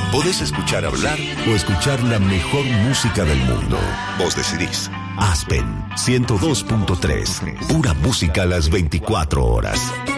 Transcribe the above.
Podés escuchar hablar o escuchar la mejor música del mundo. Vos decidís. Aspen 102.3. Pura música a las 24 horas.